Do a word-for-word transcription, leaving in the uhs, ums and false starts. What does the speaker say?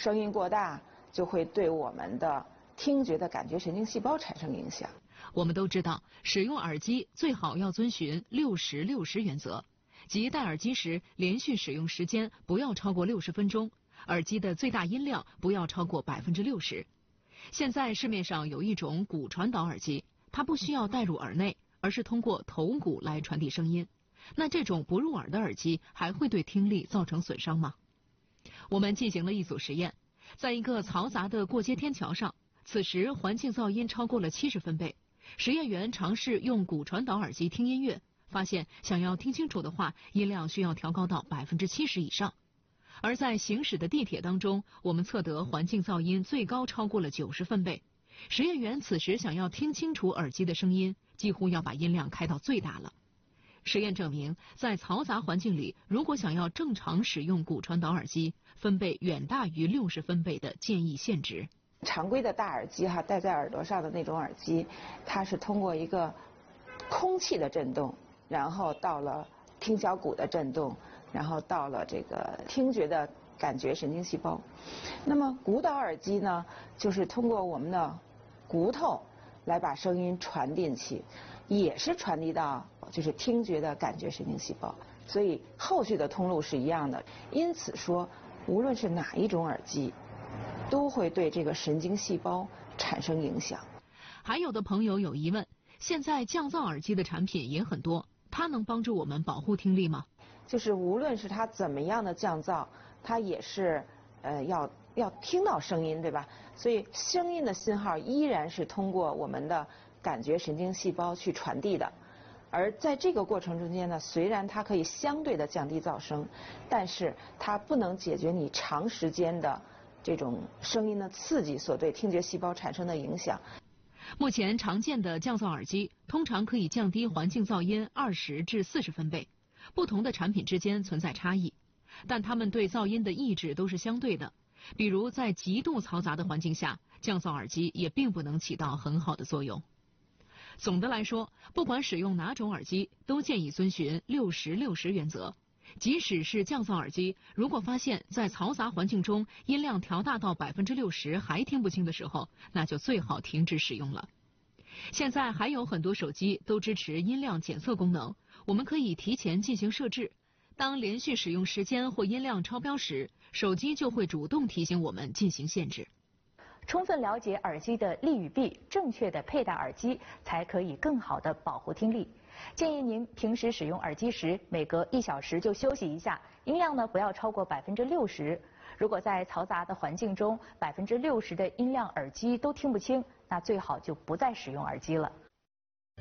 声音过大就会对我们的听觉的感觉神经细胞产生影响。 我们都知道，使用耳机最好要遵循六十六十原则，即戴耳机时连续使用时间不要超过六十分钟，耳机的最大音量不要超过百分之六十。现在市面上有一种骨传导耳机，它不需要带入耳内，而是通过头骨来传递声音。那这种不入耳的耳机还会对听力造成损伤吗？我们进行了一组实验，在一个嘈杂的过街天桥上，此时环境噪音超过了七十分贝。实验员尝试用骨传导耳机听音乐，发现想要听清楚的话，音量需要调高到百分之七十以上。而在行驶的地铁当中，我们测得环境噪音最高超过了九十分贝。实验员此时想要听清楚耳机的声音，几乎要把音量开到最大了。实验证明，在嘈杂环境里，如果想要正常使用骨传导耳机，分贝远大于六十分贝的建议限值。 常规的大耳机哈，戴在耳朵上的那种耳机，它是通过一个空气的震动，然后到了听小骨的震动，然后到了这个听觉的感觉神经细胞。那么骨导耳机呢，就是通过我们的骨头来把声音传进去，也是传递到就是听觉的感觉神经细胞，所以后续的通路是一样的。因此说，无论是哪一种耳机，都会对这个神经细胞产生影响。 还有的朋友有疑问，现在降噪耳机的产品也很多，它能帮助我们保护听力吗？ 就是无论是它怎么样的降噪，它也是呃要要听到声音，对吧？所以声音的信号依然是通过我们的感觉神经细胞去传递的。而在这个过程中间呢，虽然它可以相对的降低噪声，但是它不能解决你长时间的这种声音的刺激所对听觉细胞产生的影响。 目前常见的降噪耳机通常可以降低环境噪音二十至四十分贝，不同的产品之间存在差异，但它们对噪音的抑制都是相对的。比如在极度嘈杂的环境下，降噪耳机也并不能起到很好的作用。总的来说，不管使用哪种耳机，都建议遵循六十六十原则。即使是降噪耳机，如果发现在嘈杂环境中音量调大到百分之六十还听不清的时候，那就最好停止使用了。现在还有很多手机都支持音量检测功能，我们可以提前进行设置。当连续使用时间或音量超标时，手机就会主动提醒我们进行限制。 充分了解耳机的利与弊，正确的佩戴耳机才可以更好的保护听力。建议您平时使用耳机时，每隔一小时就休息一下，音量呢不要超过百分之六十。如果在嘈杂的环境中，百分之六十的音量耳机都听不清，那最好就不再使用耳机了。